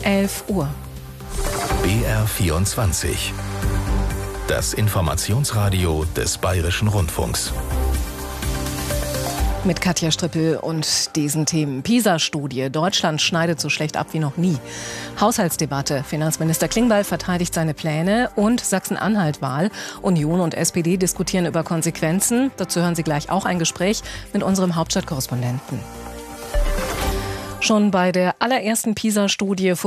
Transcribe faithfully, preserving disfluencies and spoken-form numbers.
elf Uhr. B R vierundzwanzig. Das Informationsradio des Bayerischen Rundfunks. Mit Katja Strippel und diesen Themen. PISA-Studie. Deutschland schneidet so schlecht ab wie noch nie. Haushaltsdebatte. Finanzminister Klingbeil verteidigt seine Pläne. Und Sachsen-Anhalt-Wahl. Union und S P D diskutieren über Konsequenzen. Dazu hören Sie gleich auch ein Gespräch mit unserem Hauptstadtkorrespondenten. Schon bei der allerersten PISA-Studie